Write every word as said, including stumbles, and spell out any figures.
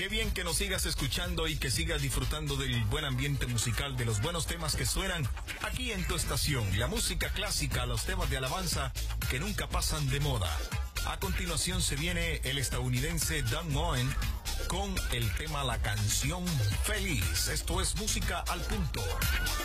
Qué bien que nos sigas escuchando y que sigas disfrutando del buen ambiente musical, de los buenos temas que suenan aquí en tu estación. La música clásica, los temas de alabanza que nunca pasan de moda. A continuación se viene el estadounidense Dan Moen con el tema La Canción Feliz. Esto es Música al Punto.